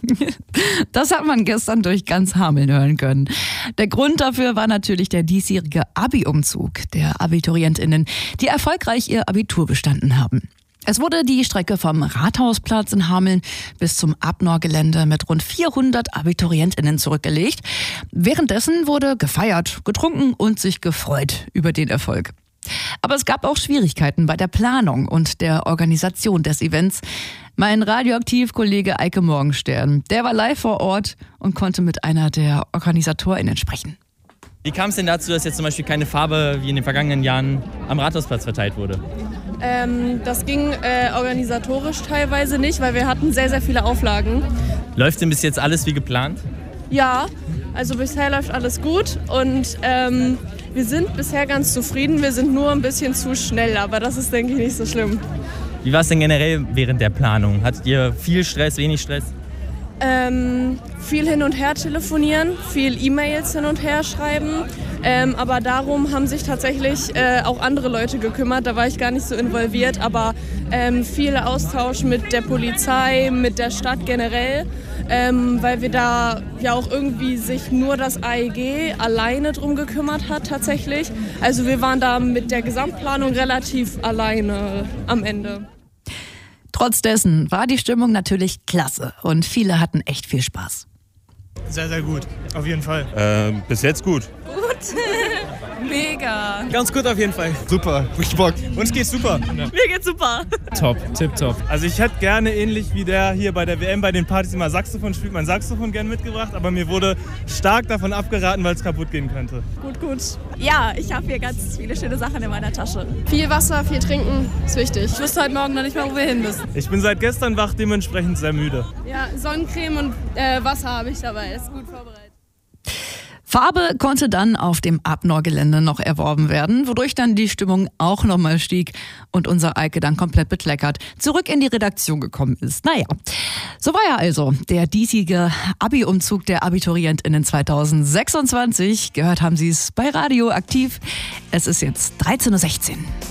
Das hat man gestern durch ganz Hameln hören können. Der Grund dafür war natürlich der diesjährige Abi-Umzug der AbiturientInnen, die erfolgreich ihr Abitur bestanden haben. Es wurde die Strecke vom Rathausplatz in Hameln bis zum Abnor-Gelände mit rund 400 AbiturientInnen zurückgelegt. Währenddessen wurde gefeiert, getrunken und sich gefreut über den Erfolg. Aber es gab auch Schwierigkeiten bei der Planung und der Organisation des Events. Mein Radioaktiv-Kollege Eike Morgenstern, der war live vor Ort und konnte mit einer der OrganisatorInnen sprechen. Wie kam es denn dazu, dass jetzt zum Beispiel keine Farbe wie in den vergangenen Jahren am Rathausplatz verteilt wurde? Das ging organisatorisch teilweise nicht, weil wir hatten sehr, sehr viele Auflagen. Läuft denn bis jetzt alles wie geplant? Ja, also bisher läuft alles gut und wir sind bisher ganz zufrieden. Wir sind nur ein bisschen zu schnell, aber das ist, denke ich, nicht so schlimm. Wie war es denn generell während der Planung? Hattet ihr viel Stress, wenig Stress? Viel hin und her telefonieren, viel E-Mails hin und her schreiben. Aber darum haben sich tatsächlich auch andere Leute gekümmert. Da war ich gar nicht so involviert, aber viel Austausch mit der Polizei, mit der Stadt generell, weil wir da ja auch irgendwie sich nur das AEG alleine drum gekümmert hat tatsächlich. Also wir waren da mit der Gesamtplanung relativ alleine am Ende. Trotz dessen war die Stimmung natürlich klasse und viele hatten echt viel Spaß. Sehr, sehr gut, auf jeden Fall. Bis jetzt gut. Gut, mega. Ganz gut auf jeden Fall. Super, richtig Bock. Uns geht's super. Mir geht's super. Top, tipptopp. Also ich hätte gerne ähnlich wie der hier bei der WM bei den Partys immer Saxophon spielt, mein Saxophon gerne mitgebracht, aber mir wurde stark davon abgeraten, weil es kaputt gehen könnte. Gut, gut. Ja, ich habe hier ganz viele schöne Sachen in meiner Tasche. Viel Wasser, viel trinken, ist wichtig. Ich wüsste heute Morgen noch nicht mal, wo wir hin müssen. Ich bin seit gestern wach, dementsprechend sehr müde. Ja, Sonnencreme und Wasser habe ich dabei, ist gut vorbereitet. Farbe konnte dann auf dem Abnor-Gelände noch erworben werden, wodurch dann die Stimmung auch nochmal stieg und unser Eike dann komplett bekleckert zurück in die Redaktion gekommen ist. Naja, so war ja also der diesjährige Abi-Umzug der AbiturientInnen 2026. Gehört haben Sie es bei Radio Aktiv. Es ist jetzt 13:16 Uhr.